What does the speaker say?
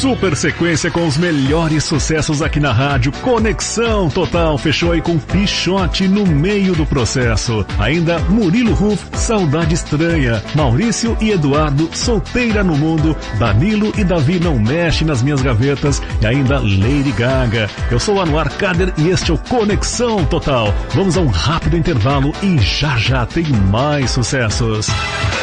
Super sequência com os melhores sucessos aqui na rádio. Conexão Total fechou aí com Pichote no meio do processo. Ainda Murilo Ruf, Saudade Estranha. Maurício e Eduardo, Solteira no Mundo. Danilo e Davi, Não Mexe nas Minhas Gavetas. E ainda Lady Gaga. Eu sou o Anwar Kader e este é o Conexão Total. Vamos a um rápido intervalo e já já tem mais sucessos.